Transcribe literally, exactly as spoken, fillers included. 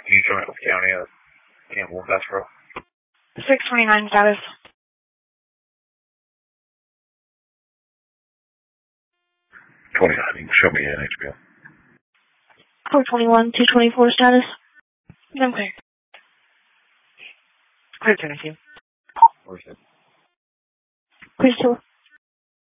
Can you join with County of Campbell, Bessboro? six twenty-nine status. twenty-nine, you can show me in H B O. four twenty-one, two twenty-four status. I'm clear. Clear, twenty-two. Where's it? Clear, two.